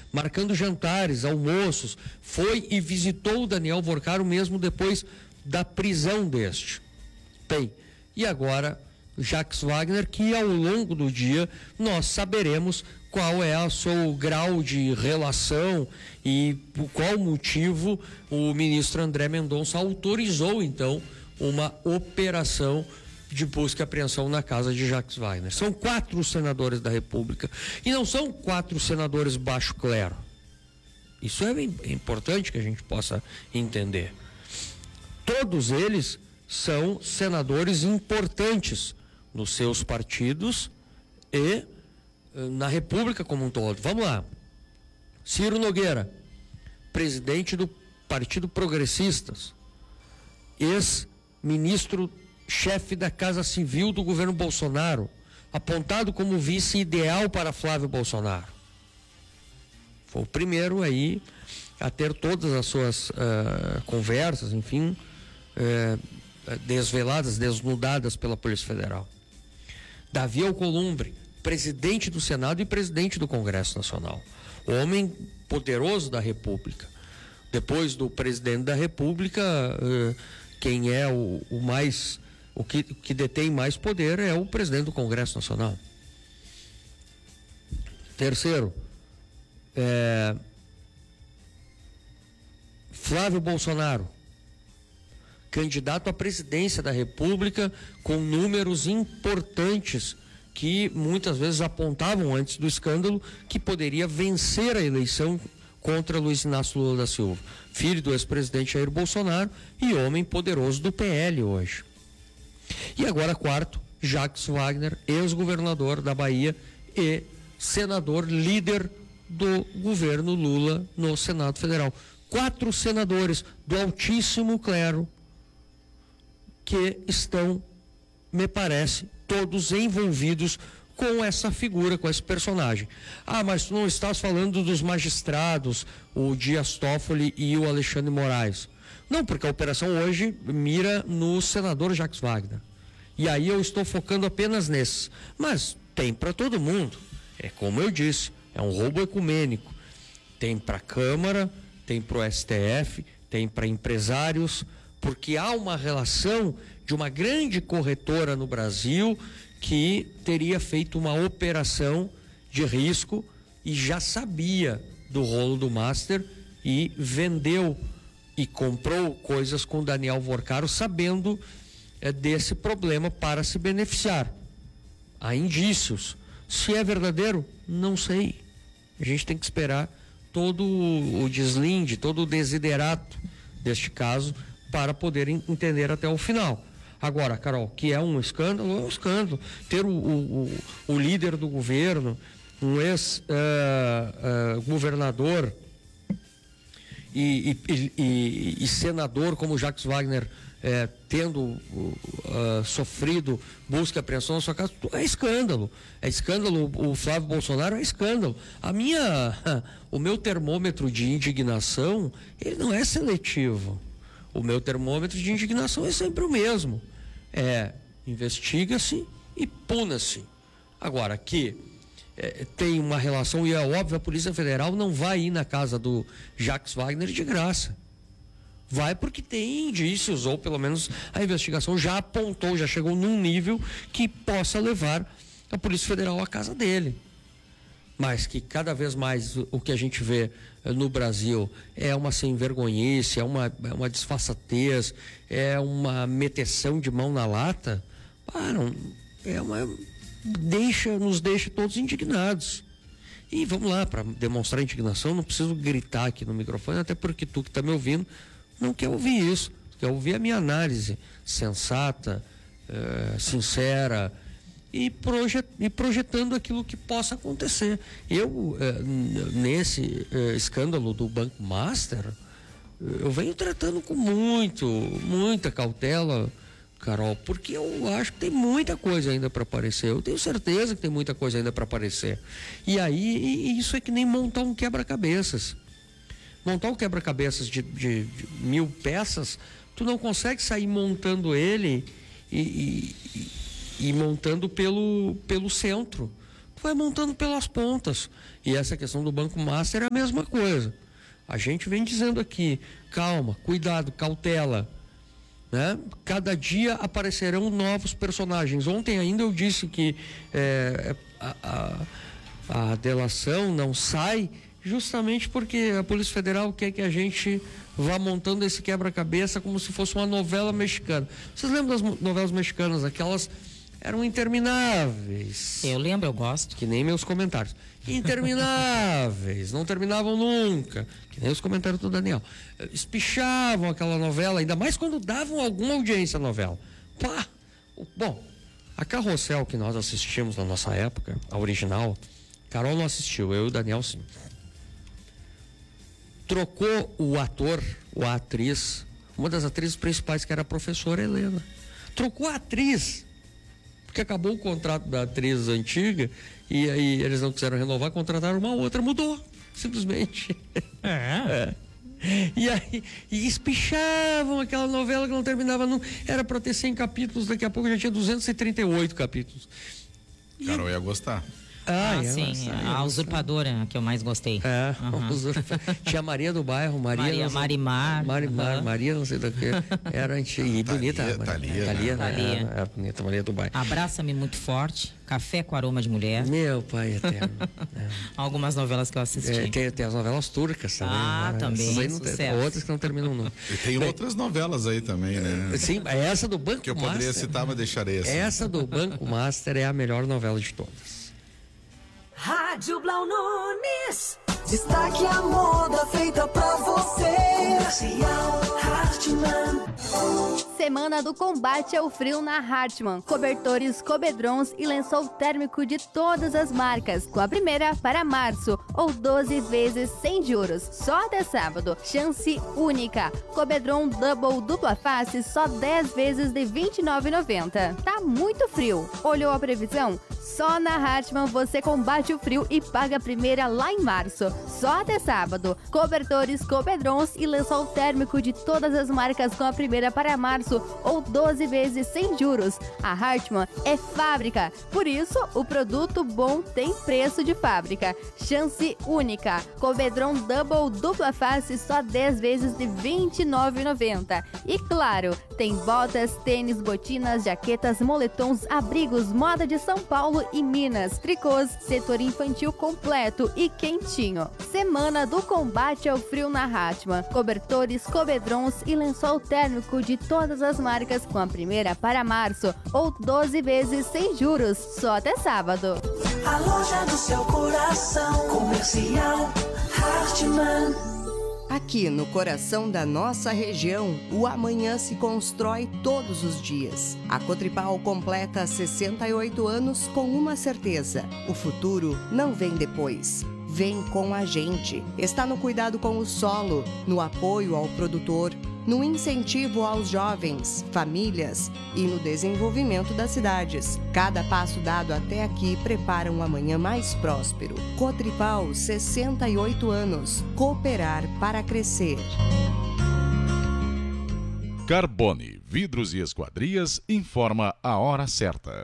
marcando jantares, almoços, foi e visitou o Daniel Vorcaro mesmo depois da prisão deste. Bem, e agora Jacques Wagner, que ao longo do dia nós saberemos qual é o seu grau de relação e por qual motivo o ministro André Mendonça autorizou então uma operação de busca e apreensão na casa de Jacques Wagner. São 4 senadores da República e não são 4 senadores baixo clero. Isso é importante que a gente possa entender. Todos eles são senadores importantes nos seus partidos e na República como um todo. Vamos lá. Ciro Nogueira, presidente do Partido Progressistas, ex-ministro chefe da Casa Civil do governo Bolsonaro, apontado como vice ideal para Flávio Bolsonaro. Foi o primeiro aí a ter todas as suas conversas, enfim, desveladas, desnudadas pela Polícia Federal. Davi Alcolumbre, presidente do Senado e presidente do Congresso Nacional, homem poderoso da República. Depois do presidente da República, quem é o que detém mais poder é o presidente do Congresso Nacional. Terceiro, Flávio Bolsonaro, candidato à presidência da República com números importantes que muitas vezes apontavam antes do escândalo que poderia vencer a eleição contra Luiz Inácio Lula da Silva, filho do ex-presidente Jair Bolsonaro e homem poderoso do PL hoje. E agora, quarto, Jacques Wagner, ex-governador da Bahia e senador líder do governo Lula no Senado Federal. 4 senadores do altíssimo clero que estão, me parece, todos envolvidos com essa figura, com esse personagem. Ah, mas tu não estás falando dos magistrados, o Dias Toffoli e o Alexandre Moraes. Não, porque a operação hoje mira no senador Jacques Wagner. E aí eu estou focando apenas nesses. Mas tem para todo mundo. É como eu disse, é um roubo ecumênico. Tem para a Câmara, tem para o STF, tem para empresários, porque há uma relação de uma grande corretora no Brasil que teria feito uma operação de risco e já sabia do rolo do Master e vendeu e comprou coisas com Daniel Vorcaro sabendo desse problema para se beneficiar. Há indícios. Se é verdadeiro, não sei. A gente tem que esperar todo o deslinde, todo o desiderato deste caso para poder entender até o final. Agora, Carol, que é um escândalo, é um escândalo. Ter o líder do governo, um ex-governador e senador como Jacques Wagner tendo sofrido busca e apreensão na sua casa, é escândalo. É escândalo. O Flávio Bolsonaro é escândalo. O meu termômetro de indignação, ele não é seletivo. O meu termômetro de indignação é sempre o mesmo. Investiga-se e puna-se. Agora, que tem uma relação, e é óbvio, a Polícia Federal não vai ir na casa do Jacques Wagner de graça. Vai porque tem indícios, ou pelo menos a investigação já apontou, já chegou num nível que possa levar a Polícia Federal à casa dele. Mas que cada vez mais o que a gente vê no Brasil é uma sem-vergonhice, é uma disfarçatez, é uma meteção de mão na lata, nos deixa todos indignados. E vamos lá, para demonstrar indignação, não preciso gritar aqui no microfone, até porque tu que está me ouvindo não quer ouvir isso, quer ouvir a minha análise sensata, sincera, e projetando aquilo que possa acontecer. Eu, nesse escândalo do Banco Master, eu venho tratando com muita cautela, Carol, porque eu acho que tem muita coisa ainda para aparecer. Eu tenho certeza que tem muita coisa ainda para aparecer. E aí, isso é que nem montar um quebra-cabeças. Montar um quebra-cabeças de 1000 peças, tu não consegue sair montando ele e montando pelo centro, tu vai montando pelas pontas. E essa questão do Banco Master é a mesma coisa. A gente vem dizendo aqui, calma, cuidado, cautela, né? Cada dia aparecerão novos personagens. Ontem ainda eu disse que a delação não sai justamente porque a Polícia Federal quer que a gente vá montando esse quebra-cabeça como se fosse uma novela mexicana. Vocês lembram das novelas mexicanas? Aquelas eram intermináveis. Eu lembro, eu gosto. Que nem meus comentários. Intermináveis, não terminavam nunca. Que nem os comentários do Daniel. Espichavam aquela novela, ainda mais quando davam alguma audiência à novela. Pá! Bom, a Carrossel que nós assistimos na nossa época, a original, Carol não assistiu, eu e o Daniel sim. Trocou o ator, ou a atriz, uma das atrizes principais, que era a professora Helena. Trocou a atriz, porque acabou o contrato da atriz antiga, e aí eles não quiseram renovar, contrataram uma outra, mudou, simplesmente. E aí, e espichavam aquela novela que não terminava nunca. Era para ter 100 capítulos, daqui a pouco já tinha 238 capítulos. Carol ia gostar. Sim, a Usurpadora, que eu mais gostei. Tinha Maria do Bairro, Marimar. Maria, não sei da que. Era antiga e bonita. Thalia, né? Era bonita, Maria do Bairro. Abraça-me muito forte. Café com aroma de mulher. Meu pai eterno. Algumas novelas que eu assisti. Tem as novelas turcas também. Também. Tem outras que não terminam nunca. E tem outras novelas aí também, né? Sim, essa do Banco Master. Que eu poderia citar, mas deixarei assim. Essa do Banco Master é a melhor novela de todas. Rádio Blau Nunes. Destaque a moda feita pra você. Comercial Hartmann. Semana do combate ao frio na Hartmann. Cobertores, cobedrons e lençol térmico de todas as marcas. Com a primeira para março, ou 12 vezes sem juros. Só até sábado. Chance única. Cobedron Double dupla face, só 10 vezes de R$ 29,90. Tá muito frio. Olhou a previsão? Só na Hartmann você combate o frio e paga a primeira lá em março. Só até sábado. Cobertores, cobedrons e lençol térmico de todas as marcas com a primeira para março, ou 12 vezes sem juros. A Hartmann é fábrica, por isso o produto bom tem preço de fábrica. Chance única. Cobedron Double dupla face, só 10 vezes de R$ 29,90. E claro, tem botas, tênis, botinas, jaquetas, moletons, abrigos, moda de São Paulo e Minas, tricôs, setor infantil completo e quentinho. Semana do combate ao frio na Hartmann. Cobertores, cobedrons e lençol térmico de todas as marcas com a primeira para março, ou 12 vezes sem juros, só até sábado. A loja do seu coração. Comercial Hartmann. Aqui no coração da nossa região, o amanhã se constrói todos os dias. A Cotripal completa 68 anos com uma certeza: o futuro não vem depois. Vem com a gente. Está no cuidado com o solo, no apoio ao produtor, no incentivo aos jovens, famílias e no desenvolvimento das cidades. Cada passo dado até aqui prepara um amanhã mais próspero. Cotripal, 68 anos. Cooperar para crescer. Carbone, vidros e esquadrias, informa a hora certa.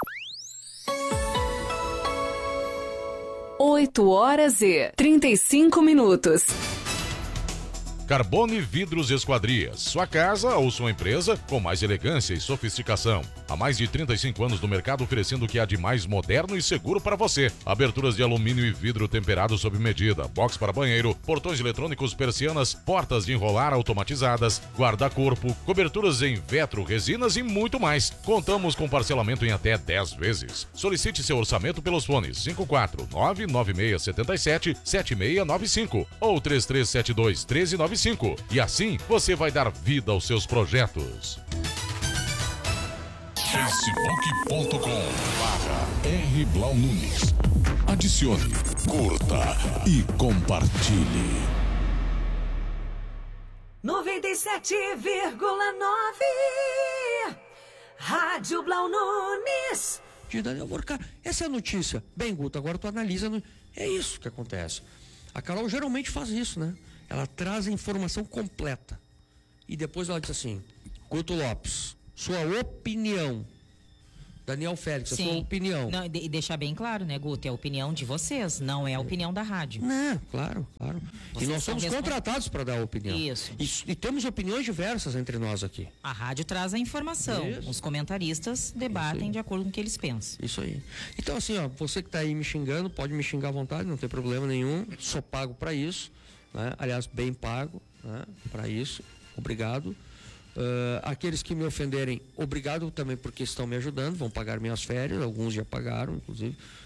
8h35. Carbone Vidros e Esquadrias. Sua casa ou sua empresa com mais elegância e sofisticação. Há mais de 35 anos no mercado, oferecendo o que há de mais moderno e seguro para você. Aberturas de alumínio e vidro temperado sob medida, box para banheiro, portões eletrônicos, persianas, portas de enrolar automatizadas, guarda-corpo, coberturas em vetro, resinas e muito mais. Contamos com parcelamento em até 10 vezes. Solicite seu orçamento pelos fones 54996777695 ou 33721395. E assim você vai dar vida aos seus projetos. facebook.com/RBlau Nunes. Adicione, curta e compartilhe. 97,9 Rádio Blau Nunes. De Daniel Morcar. Essa é a notícia. Bem, Guto, agora tu analisa. É isso que acontece. A Carol geralmente faz isso, né? Ela traz a informação completa. E depois ela diz assim: Guto Lopes, sua opinião. Daniel Félix, Sim. a sua opinião. Não, e deixar bem claro, né, Guto? É a opinião de vocês, não é a opinião da rádio. Não, claro. E Vocês nós são somos contratados para dar a opinião. Isso. E temos opiniões diversas entre nós aqui. A rádio traz a informação. Isso. Os comentaristas debatem de acordo com o que eles pensam. Isso aí. Então, assim, ó, você que está aí me xingando, pode me xingar à vontade, não tem problema nenhum. Sou pago para isso, né? Aliás, bem pago, né? Para isso. Obrigado. Aqueles que me ofenderem, obrigado também porque estão me ajudando, vão pagar minhas férias, alguns já pagaram, inclusive.